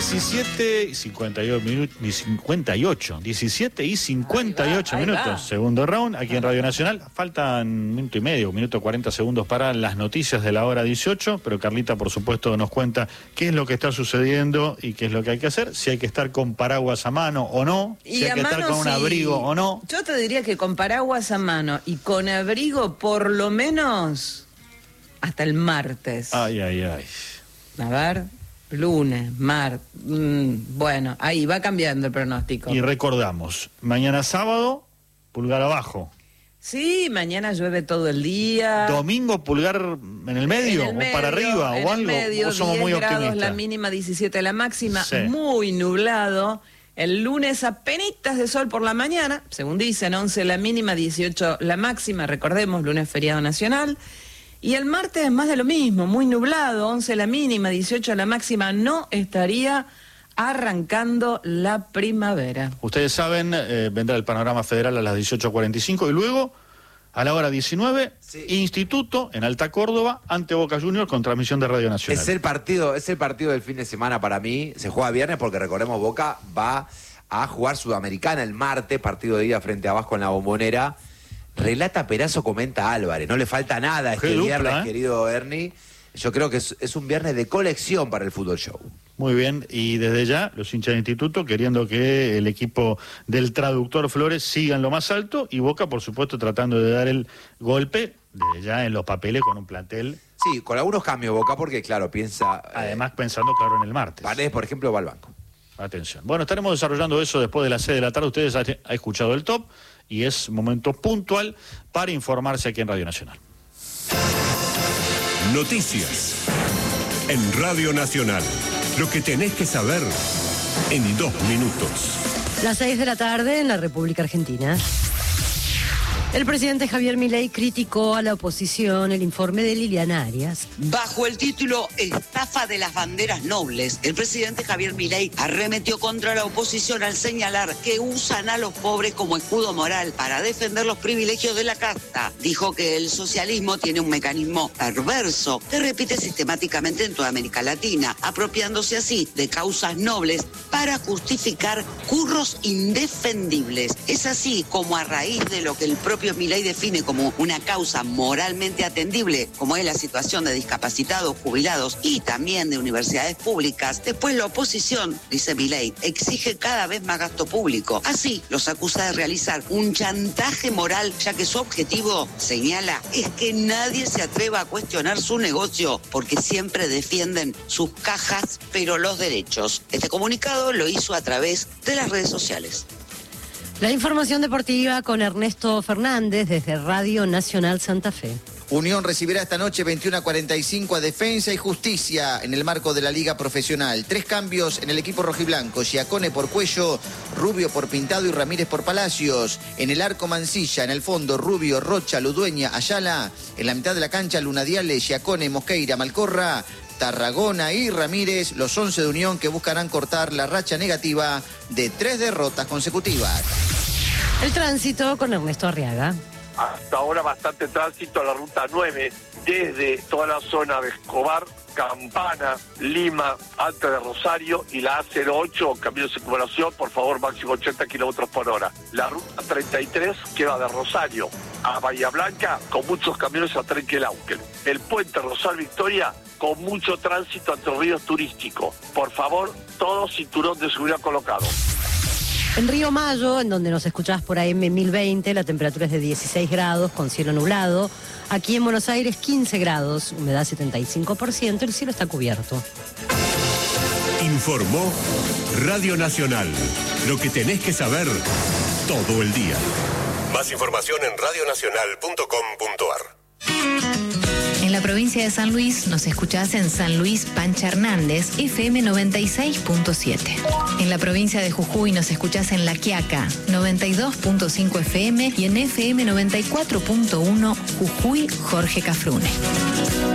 17:58 minutos, segundo round, aquí en Radio Nacional. Faltan 1 minuto y medio, 1 minuto 40 segundos para las noticias de la hora 18, pero Carlita, por supuesto, nos cuenta qué es lo que está sucediendo y qué es lo que hay que hacer, si hay que estar con paraguas a mano o no, si hay que estar con un abrigo o no. Yo te diría que con paraguas a mano y con abrigo por lo menos hasta el martes. Ay. A ver... Lunes, bueno, ahí va cambiando el pronóstico. Y recordamos, mañana sábado, pulgar abajo. Sí, mañana llueve todo el día. Domingo, pulgar en el medio, o para arriba, o algo. Medio, o somos muy grados, optimistas. la mínima 17 la máxima, sí. Muy nublado. El lunes apenitas de sol por la mañana, según dicen, 11 la mínima, 18 la máxima, recordemos, lunes feriado nacional. Y el martes es más de lo mismo, muy nublado, 11 la mínima, 18 la máxima, no estaría arrancando la primavera. Ustedes saben, vendrá el panorama federal a las 18:45 y luego, a la hora 19, sí. Instituto en Alta Córdoba ante Boca Juniors con transmisión de Radio Nacional. Es el partido del fin de semana para mí, se juega viernes porque recordemos Boca va a jugar Sudamericana el martes, partido de ida frente a Vasco en la Bombonera. Relata Perazo, comenta Álvarez. No le falta nada este viernes, querido Ernie. Yo creo que es un viernes de colección para el Fútbol Show. Muy bien, y desde ya, los hinchas de Instituto queriendo que el equipo del traductor Flores siga en lo más alto y Boca, por supuesto, tratando de dar el golpe desde ya en los papeles con un plantel. Sí, con algunos cambios Boca, porque claro, piensa... Además, pensando, claro, en el martes. Paredes, por ejemplo, va al banco. Atención. Bueno, estaremos desarrollando eso después de las 6 de la tarde. Ustedes han escuchado el top y es momento puntual para informarse aquí en Radio Nacional. Noticias en Radio Nacional. Lo que tenés que saber en 2 minutos. Las 6 de la tarde en la República Argentina. El presidente Javier Milei criticó a la oposición el informe de Liliana Arias. Bajo el título Estafa de las banderas nobles, el presidente Javier Milei arremetió contra la oposición al señalar que usan a los pobres como escudo moral para defender los privilegios de la casta. Dijo que el socialismo tiene un mecanismo perverso que repite sistemáticamente en toda América Latina, apropiándose así de causas nobles para justificar curros indefendibles. Es así como a raíz de lo que el propio Milei define como una causa moralmente atendible, como es la situación de discapacitados, jubilados y también de universidades públicas, después la oposición, dice Milei, exige cada vez más gasto público. Así los acusa de realizar un chantaje moral, ya que su objetivo, señala, es que nadie se atreva a cuestionar su negocio, porque siempre defienden sus cajas, pero los derechos. Este comunicado lo hizo a través de las redes sociales. La información deportiva con Ernesto Fernández desde Radio Nacional Santa Fe. Unión recibirá esta noche 21:45 a Defensa y Justicia en el marco de la Liga Profesional. 3 cambios en el equipo rojiblanco: Giacone por Cuello, Rubio por Pintado y Ramírez por Palacios. En el arco Mancilla, en el fondo Rubio, Rocha, Ludueña, Ayala. En la mitad de la cancha Lunadiale, Giacone, Mosqueira, Malcorra, Tarragona y Ramírez, los 11 de Unión que buscarán cortar la racha negativa de 3 derrotas consecutivas. El tránsito con Ernesto Arriaga. Hasta ahora bastante tránsito a la ruta 9, desde toda la zona de Escobar, Campana, Lima, Alta de Rosario y la A08, camino de circunvalación, por favor, máximo 80 kilómetros por hora. La ruta 33, que va de Rosario a Bahía Blanca, con muchos camiones a Trenquelauquen. El puente Rosal Victoria, con mucho tránsito entre ríos turísticos. Por favor, todo cinturón de seguridad colocado. En Río Mayo, en donde nos escuchás por AM 1020, la temperatura es de 16 grados con cielo nublado. Aquí en Buenos Aires 15 grados, humedad 75%, el cielo está cubierto. Informó Radio Nacional. Lo que tenés que saber todo el día. Más información en radionacional.com.ar. En la provincia de San Luis nos escuchás en San Luis Pancha Hernández, FM 96.7. En la provincia de Jujuy nos escuchás en La Quiaca, 92.5 FM y en FM 94.1 Jujuy Jorge Cafrune.